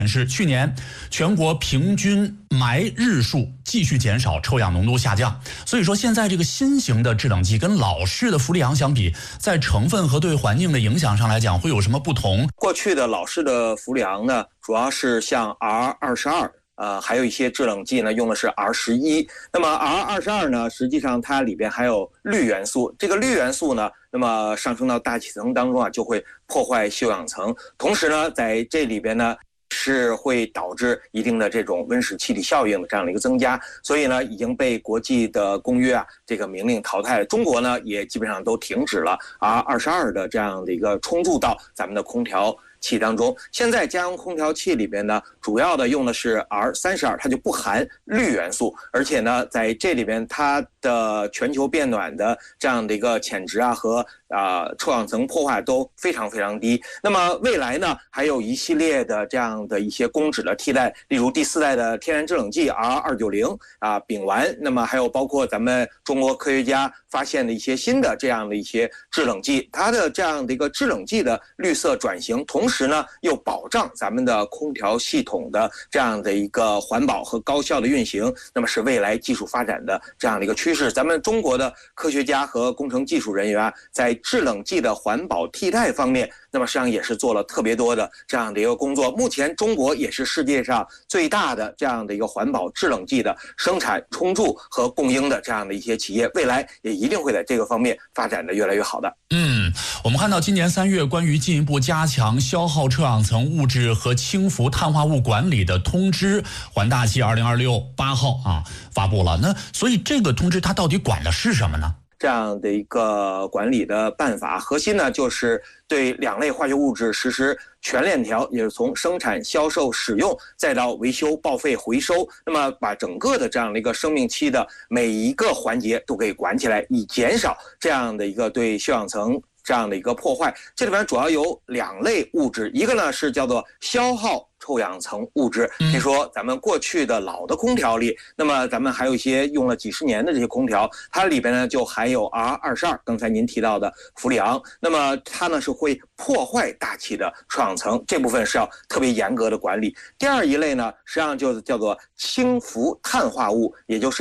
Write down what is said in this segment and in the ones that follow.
是去年全国平均霾日数继续减少，臭氧浓度下降。所以说现在这个新型的制冷剂跟老式的氟利昂相比，在成分和对环境的影响上来讲，会有什么不同？ 过去的老式的氟利昂呢，主要是像 R22。还有一些制冷剂呢，用的是 R11。那么 R22呢，实际上它里边还有氯元素。这个氯元素呢，那么上升到大气层当中啊，就会破坏臭氧层。同时呢，在这里边呢，是会导致一定的这种温室气体效应的这样的一个增加。所以呢，已经被国际的公约啊这个明令淘汰了。中国呢，也基本上都停止了 R22的这样的一个冲注到咱们的空调器当中。现在家用空调器里边呢，主要的用的是 R32， 它就不含氯元素，而且呢，在这里边它的全球变暖的这样的一个潜值啊和臭氧层破坏都非常非常低。那么未来呢，还有一系列的这样的一些公脂的替代，例如第4代的天然制冷剂 R290丙烷，那么还有包括咱们中国科学家发现的一些新的这样的一些制冷剂，它的这样的一个制冷剂的绿色转型，同时呢又保障咱们的空调系统的这样的一个环保和高效的运行，那么是未来技术发展的这样的一个趋势。咱们中国的科学家和工程技术人员啊，在制冷剂的环保替代方面，那么实际上也是做了特别多的这样的一个工作。目前中国也是世界上最大的这样的一个环保制冷剂的生产、冲注和供应的这样的一些企业，未来也一定会在这个方面发展的越来越好的。 我们看到今年3月关于进一步加强消耗臭氧层物质和氢氟碳化物管理的通知，环大气2026 8号发布了。那所以这个通知它到底管的是什么呢？ 这样的一个管理的办法，核心呢就是对2类化学物质实施全链条，也是从生产、销售、使用，再到维修、报废、回收，那么把整个的这样的一个生命期的每一个环节都给管起来，以减少这样的一个对臭氧层这样的一个破坏。这里边主要有2类物质，一个呢是叫做消耗臭氧层物质，比如说咱们过去的老的空调里，那么咱们还有一些用了几十年的这些空调，它里边呢就含有 R22， 刚才您提到的氟利昂，那么它呢是会破坏大气的臭氧层，这部分是要特别严格的管理。第二一类呢，实际上就叫做氢氟碳化物，也就是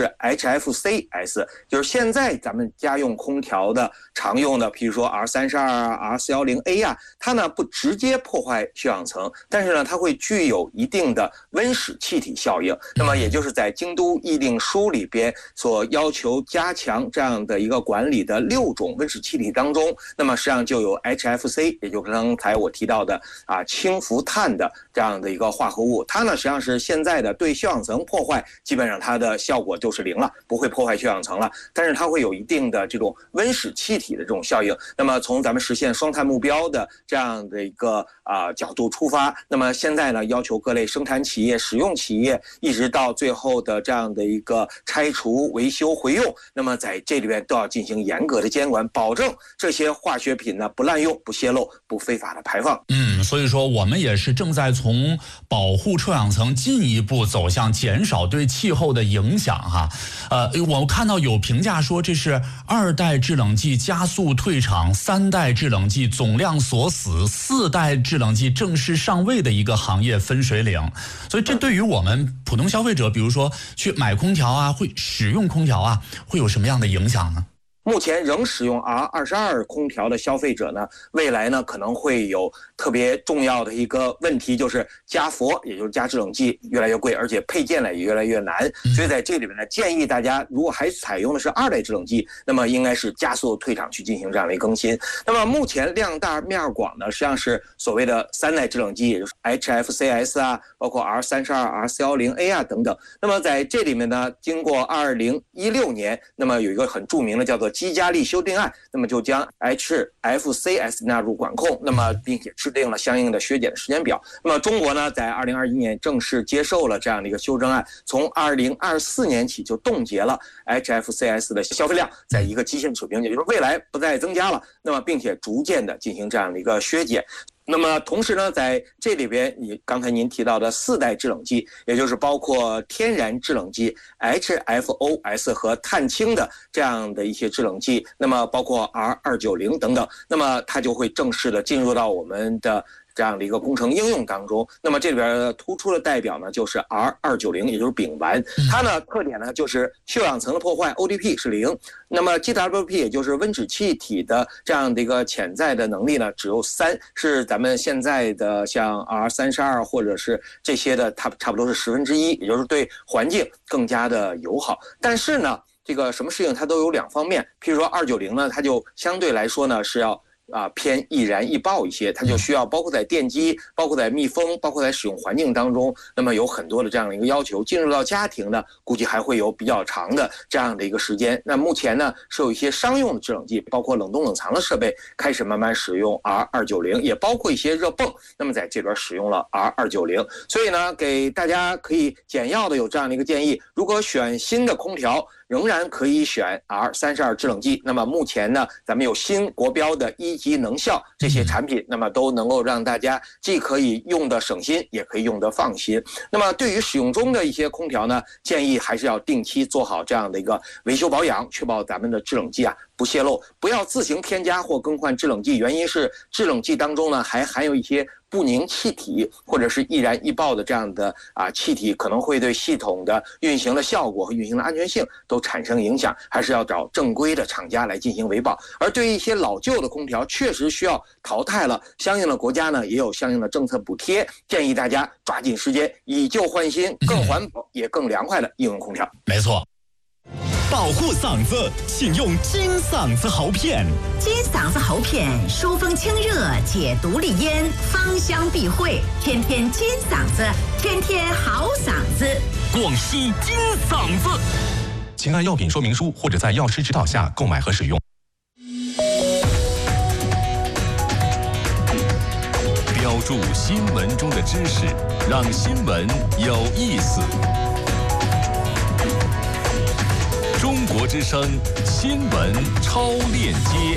HFCs， 就是现在咱们家用空调的常用的，比如说 R32、R410A 它呢不直接破坏臭氧层，但是呢它会具有一定的温室气体效应。那么也就是在京都议定书里边所要求加强这样的一个管理的6种温室气体当中，那么实际上就有 HFC， 也就是刚才我提到的氢氟碳的这样的一个化合物。它呢实际上是现在的对臭氧层破坏基本上它的效果就是0了，不会破坏臭氧层了，但是它会有一定的这种温室气体的这种效应。那么从咱们实现双碳目标的这样的一个角度出发，那么现在呢要求各类生产企业、使用企业，一直到最后的这样的一个拆除、维修、回用，那么在这里边都要进行严格的监管，保证这些化学品呢不滥用、不泄漏、不非法的排放。 所以说我们也是正在从保护臭氧层进一步走向减少对气候的影响我看到有评价说这是2代制冷剂加速退场，3代制冷剂总量锁死，4代制冷剂正式上位的一个行业分水岭。所以这对于我们普通消费者，比如说去买空调会使用空调会有什么样的影响呢？ 目前仍使用 R22 空调的消费者呢，未来呢可能会有特别重要的一个问题，就是加氟，也就是加制冷剂越来越贵，而且配件呢也越来越难。所以在这里面呢，建议大家如果还采用的是2代制冷剂，那么应该是加速退场去进行这样的一个更新。那么目前量大面广呢，实际上是所谓的3代制冷剂，也就是 HFCs 包括 R32、R410A 等等。那么在这里面呢，经过2016年，那么有一个很著名的叫做基加利修订案，那么就将 HFCs 纳入管控，那么并且制定了相应的削减的时间表。那么中国呢，在2021年正式接受了这样的一个修正案，从2024年起就冻结了 HFCs 的消费量在一个基线水平，也就是未来不再增加了，那么并且逐渐的进行这样的一个削减。那么同时呢，在这里边刚才您提到的4代制冷剂，也就是包括天然制冷剂 HFOs 和碳氢的这样的一些制冷剂，那么包括 R290 等等，那么它就会正式的进入到我们的这样的一个工程应用当中。那么这里边突出的代表呢就是 R290，也就是丙烷，它呢特点呢就是臭氧层的破坏 ODP 是0，那么 GWP 也就是温室气体的这样的一个潜在的能力呢只有3，是咱们现在的像 R32或者是这些的它差不多是1/10，也就是对环境更加的友好。但是呢这个什么事情它都有2方面，譬如说290呢它就相对来说呢是要偏易燃易爆一些，它就需要包括在电机、包括在密封、包括在使用环境当中，那么有很多的这样的一个要求。进入到家庭呢，估计还会有比较长的这样的一个时间。那目前呢，是有一些商用的制冷剂，包括冷冻冷藏的设备开始慢慢使用 R290，也包括一些热泵，那么在这边使用了 R290。所以呢，给大家可以简要的有这样的一个建议：如果选新的空调，仍然可以选 R32制冷剂。那么目前呢，咱们有新国标的1级能效这些产品，那么都能够让大家既可以用的省心，也可以用的放心。那么对于使用中的一些空调呢，建议还是要定期做好这样的一个维修保养，确保咱们的制冷剂不泄漏，不要自行添加或更换制冷剂。原因是制冷剂当中呢还含有一些不凝气体或者是易燃易爆的这样的气体，可能会对系统的运行的效果和运行的安全性都产生影响，还是要找正规的厂家来进行维保。而对于一些老旧的空调，确实需要淘汰了，相应的国家呢也有相应的政策补贴，建议大家抓紧时间以旧换新，更环保也更凉快的应用空调。 没错。 保护嗓子，请用金嗓子喉片。 金嗓子喉片疏风清热，解毒利咽，芳香避秽，天天金嗓子，天天好嗓子。 广西金嗓子，请按药品说明书或者在药师指导下购买和使用。标注新闻中的知识，让新闻有意思。中国之声新闻超链接，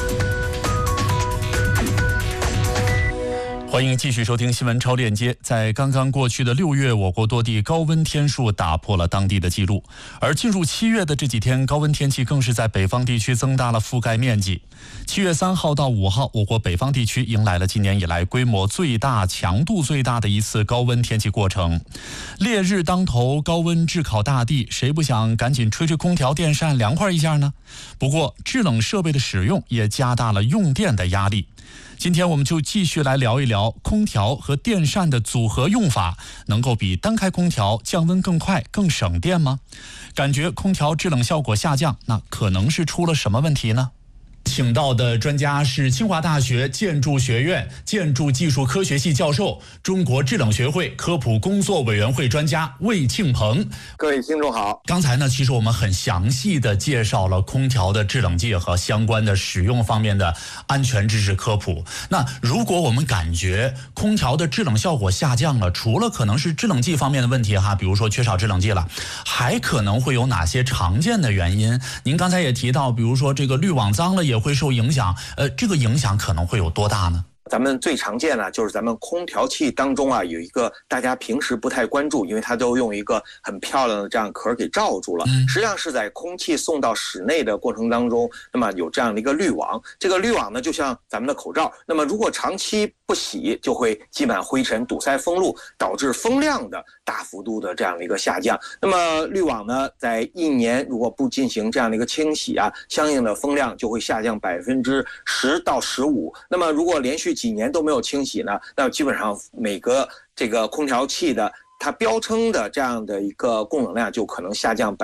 欢迎继续收听新闻超链接。在刚刚过去的6月，我国多地高温天数打破了当地的记录，而进入7月的这几天，高温天气更是在北方地区增大了覆盖面积。7月3号到5号，我国北方地区迎来了今年以来规模最大、强度最大的一次高温天气过程。烈日当头，高温炙烤大地，谁不想赶紧吹吹空调、电扇凉快一下呢？不过，制冷设备的使用也加大了用电的压力。今天我们就继续来聊一聊空调和电扇的组合用法，能够比单开空调降温更快、更省电吗？感觉空调制冷效果下降，那可能是出了什么问题呢？请到的专家是清华大学建筑学院建筑技术科学系教授、中国制冷学会科普工作委员会专家魏庆鹏。 各位听众好。 刚才呢，其实我们很详细的介绍了空调的制冷剂和相关的使用方面的安全知识科普。那如果我们感觉空调的制冷效果下降了，除了可能是制冷剂方面的问题比如说缺少制冷剂了，还可能会有哪些常见的原因？您刚才也提到，比如说这个滤网脏了也会受影响，这个影响可能会有多大呢？ 咱们最常见的就是咱们空调器当中有一个大家平时不太关注，因为它都用一个很漂亮的这样壳给罩住了，实际上是在空气送到室内的过程当中，那么有这样的一个滤网。这个滤网呢就像咱们的口罩，那么如果长期不洗，就会积满灰尘，堵塞风路，导致风量的大幅度的这样的一个下降。那么滤网呢在1年如果不进行这样的一个清洗相应的风量就会下降10%到15%。那么如果连续几年都没有清洗呢，那基本上每个这个空调器的它标称的这样的一个供冷量就可能下降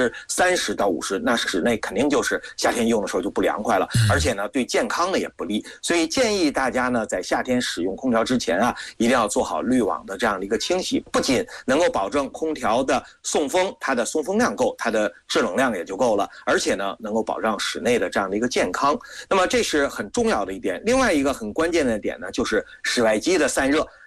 30%到50%，那室内肯定就是夏天用的时候就不凉快了，而且呢对健康呢也不利。所以建议大家呢在夏天使用空调之前一定要做好滤网的这样的一个清洗，不仅能够保证空调的送风，它的送风量够，它的制冷量也就够了，而且呢能够保障室内的这样的一个健康。那么这是很重要的一点。另外一个很关键的点呢，就是室外机的散热。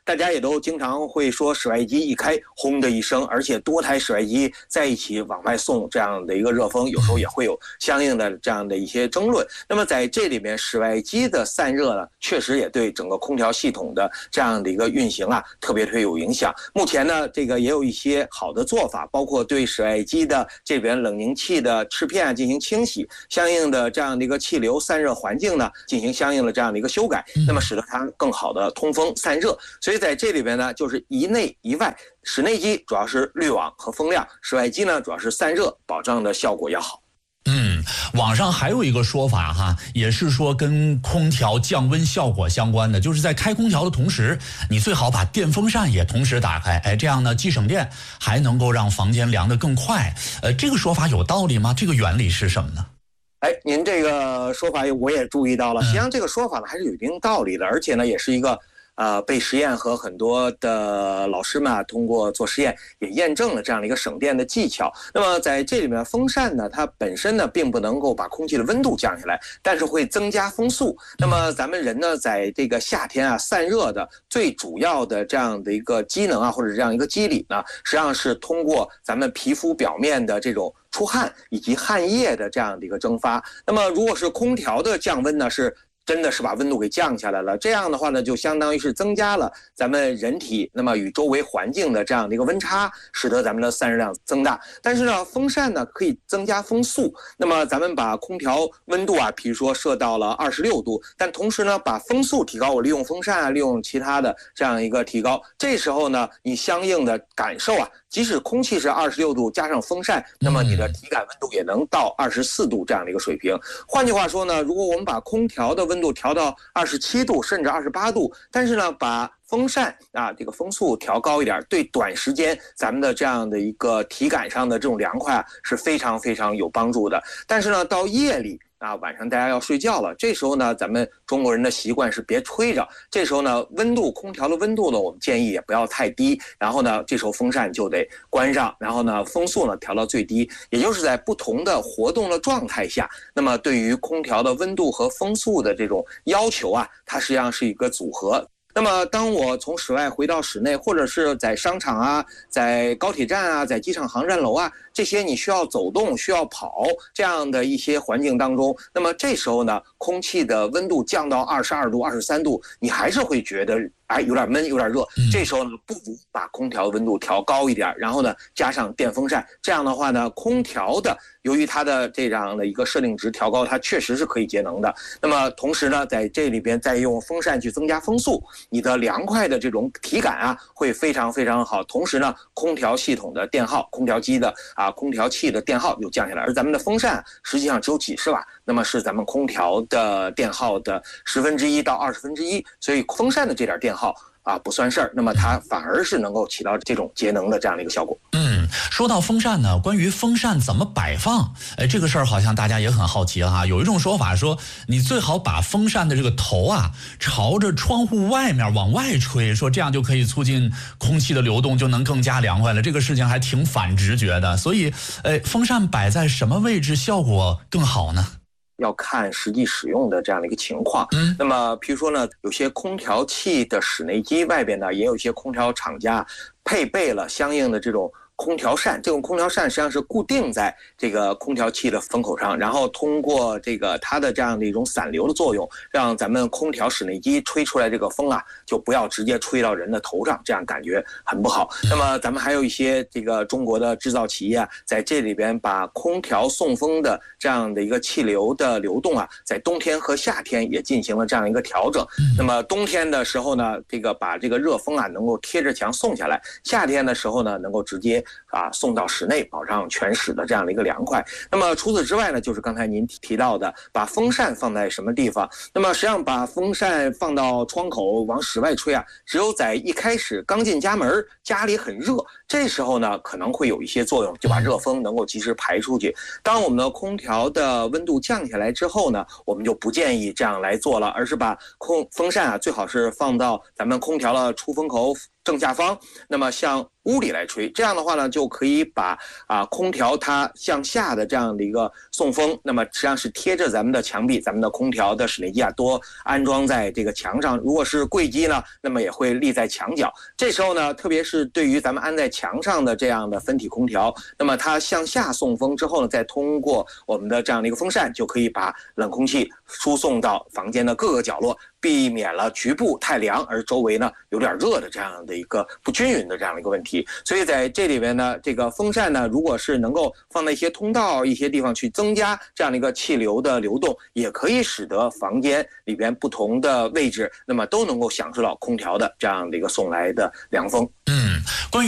大家也都经常会说室外机一开轰的一声，而且多台室外机在一起往外送这样的一个热风，有时候也会有相应的这样的一些争论。那么在这里面，室外机的散热呢，确实也对整个空调系统的这样的一个运行啊，特别有影响。目前呢，这个也有一些好的做法，包括对室外机的这边冷凝器的翅片进行清洗，相应的这样的一个气流散热环境呢，进行相应的这样的一个修改，那么使得它更好的通风散热。所以在这里边呢，就是一内一外，室内机主要是滤网和风量，室外机呢主要是散热，保障的效果要好。 网上还有一个说法哈，也是说跟空调降温效果相关的，就是在开空调的同时，你最好把电风扇也同时打开，这样呢既省电，还能够让房间凉得更快。这个说法有道理吗？这个原理是什么呢？ 您这个说法我也注意到了，实际上这个说法呢还是有一定道理的，而且呢也是一个被实验和很多的老师们通过做实验也验证了这样的一个省电的技巧。那么在这里面，风扇呢它本身呢并不能够把空气的温度降下来，但是会增加风速。那么咱们人呢在这个夏天散热的最主要的这样的一个机能或者这样一个机理呢，实际上是通过咱们皮肤表面的这种出汗以及汗液的这样的一个蒸发。那么如果是空调的降温呢，是真的是把温度给降下来了，这样的话呢，就相当于是增加了咱们人体那么与周围环境的这样的一个温差，使得咱们的散热量增大。但是呢，风扇呢可以增加风速，那么咱们把空调温度比如说设到了26度，但同时呢把风速提高，我利用风扇利用其他的这样一个提高，这时候呢你相应的感受即使空气是26度加上风扇，那么你的体感温度也能到24度这样的一个水平。换句话说呢，如果我们把空调的温度调到27度甚至28度，但是呢把风扇这个风速调高一点，对短时间咱们的这样的一个体感上的这种凉快是非常非常有帮助的。但是呢到夜里晚上大家要睡觉了，这时候呢咱们中国人的习惯是别吹着，这时候呢空调的温度呢我们建议也不要太低，然后呢这时候风扇就得关上，然后呢风速呢调到最低，也就是在不同的活动的状态下，那么对于空调的温度和风速的这种要求它实际上是一个组合。那么当我从室外回到室内，或者是在商场在高铁站在机场航站楼这些你需要走动需要跑这样的一些环境当中，那么这时候呢空气的温度降到22度23度，你还是会觉得有点闷有点热，这时候呢不如把空调温度调高一点，然后呢加上电风扇，这样的话呢空调的由于它的这样的一个设定值调高，它确实是可以节能的。那么同时呢在这里边再用风扇去增加风速，你的凉快的这种体感会非常非常好。同时呢空调系统的电耗，空调机的空调器的电耗又降下来，而咱们的风扇实际上只有几十瓦，那么是咱们空调的电耗的1/10到1/20，所以风扇的这点电耗不算事儿，那么它反而是能够起到这种节能的这样的一个效果。 说到风扇呢，关于风扇怎么摆放，这个事儿好像大家也很好奇了有一种说法说，你最好把风扇的这个头朝着窗户外面往外吹，说这样就可以促进空气的流动，就能更加凉快了。这个事情还挺反直觉的，所以风扇摆在什么位置效果更好呢？ 要看实际使用的这样的一个情况。那么比如说呢，有些空调器的室内机外边呢，也有一些空调厂家配备了相应的这种空调扇，这种空调扇实际上是固定在这个空调器的风口上，然后通过这个它的这样的一种散流的作用，让咱们空调室内机吹出来这个风就不要直接吹到人的头上，这样感觉很不好。那么咱们还有一些这个中国的制造企业在这里边把空调送风的这样的一个气流的流动在冬天和夏天也进行了这样一个调整。那么冬天的时候呢，这个把这个热风能够贴着墙送下来，夏天的时候呢能够直接送到室内，保障全室的这样的一个凉快。那么除此之外呢，就是刚才您提到的把风扇放在什么地方。那么实际上把风扇放到窗口往室外吹只有在一开始刚进家门，家里很热，这时候呢可能会有一些作用，就把热风能够及时排出去。当我们的空调的温度降下来之后呢，我们就不建议这样来做了，而是把风扇最好是放到咱们空调的出风口正下方，那么向屋里来吹，这样的话呢，就可以把空调它向下的这样的一个送风，那么实际上是贴着咱们的墙壁，咱们的空调的室内机多安装在这个墙上。如果是柜机呢，那么也会立在墙角。这时候呢，特别是对于咱们安在墙上的这样的分体空调，那么它向下送风之后呢，再通过我们的这样的一个风扇，就可以把冷空气输送到房间的各个角落，避免了局部太凉而周围呢有点热的这样的一个不均匀的这样的一个问题。所以在这里边呢，这个风扇呢，如果是能够放在一些通道、一些地方去增加这样的一个气流的流动，也可以使得房间里边不同的位置，那么都能够享受到空调的这样的一个送来的凉风。 关于